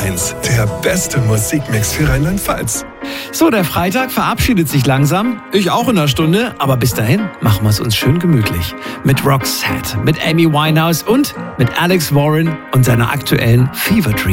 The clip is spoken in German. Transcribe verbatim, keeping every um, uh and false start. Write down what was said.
eins, der beste Musikmix für Rheinland-Pfalz. So, der Freitag verabschiedet sich langsam. Ich auch in einer Stunde. Aber bis dahin machen wir es uns schön gemütlich. Mit Roxette, mit Amy Winehouse und mit Alex Warren und seiner aktuellen Fever Dream.